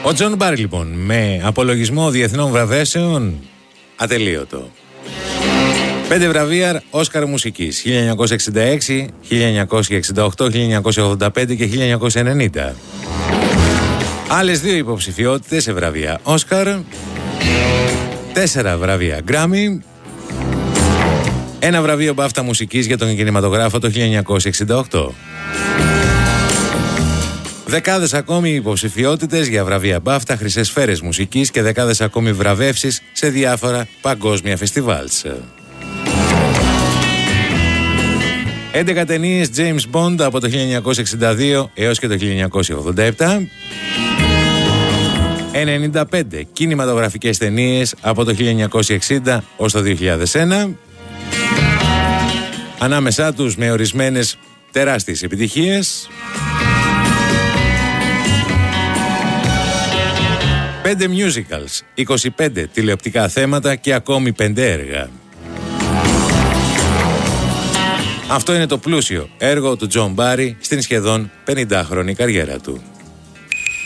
Ο Τζον Μπάρι λοιπόν, με απολογισμό διεθνών βραβεύσεων ατελείωτο. 5 βραβεία Όσκαρ μουσικής 1966, 1968, 1985 και 1990. Άλλες 2 υποψηφιότητες σε βραβεία Όσκαρ, 4 βραβεία Γκράμι, 1 βραβείο BAFTA μουσικής για τον κινηματογράφο το 1968. Δεκάδες ακόμη υποψηφιότητες για βραβεία BAFTA, χρυσές σφαίρες μουσικής και δεκάδες ακόμη βραβεύσεις σε διάφορα παγκόσμια φεστιβάλς. 11 ταινίες James Bond από το 1962 έως και το 1987. 95 κινηματογραφικές ταινίες από το 1960 ως το 2001. Ανάμεσά τους με ορισμένες τεράστιες επιτυχίες. 5 musicals, 25 τηλεοπτικά θέματα και ακόμη 5 έργα. Αυτό είναι το πλούσιο έργο του Τζον Μπάρι στην σχεδόν 50χρονη καριέρα του.